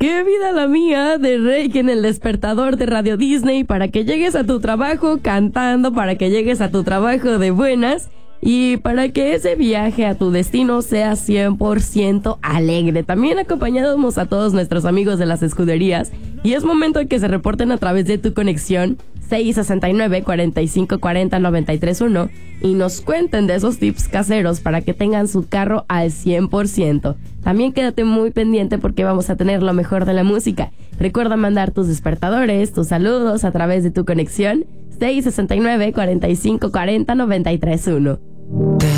Qué vida la mía de Reiki en el despertador de Radio Disney para que llegues a tu trabajo cantando, para que llegues a tu trabajo de buenas y para que ese viaje a tu destino sea 100% alegre. También acompañamos a todos nuestros amigos de las escuderías y es momento de que se reporten a través de tu conexión 669-4540-931 y nos cuenten de esos tips caseros para que tengan su carro al 100%. También quédate muy pendiente porque vamos a tener lo mejor de la música. Recuerda mandar tus despertadores, tus saludos a través de tu conexión 669-4540-931.